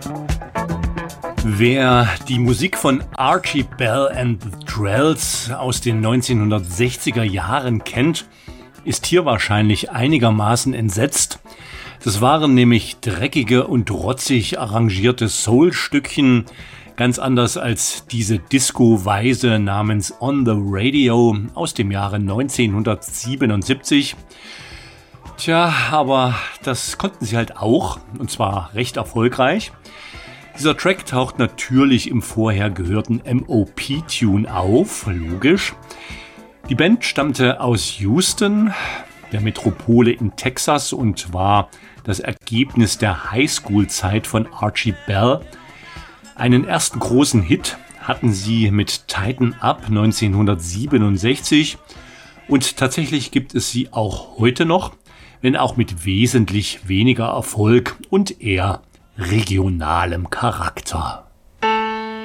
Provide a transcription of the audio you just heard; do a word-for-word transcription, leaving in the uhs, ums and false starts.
Wer die Musik von Archie Bell and the Drells aus den neunzehnhundertsechziger Jahren kennt, ist hier wahrscheinlich einigermaßen entsetzt. Das waren nämlich dreckige und rotzig arrangierte Soul-Stückchen, ganz anders als diese Disco-Weise namens On the Radio aus dem Jahre neunzehnhundertsiebenundsiebzig. Tja, aber das konnten sie halt auch, und zwar recht erfolgreich. Dieser Track taucht natürlich im vorher gehörten M O P-Tune auf, logisch. Die Band stammte aus Houston, der Metropole in Texas, und war das Ergebnis der Highschool-Zeit von Archie Bell. Einen ersten großen Hit hatten sie mit Tighten Up neunzehnhundertsiebenundsechzig und tatsächlich gibt es sie auch heute noch, wenn auch mit wesentlich weniger Erfolg und eher regionalem Charakter.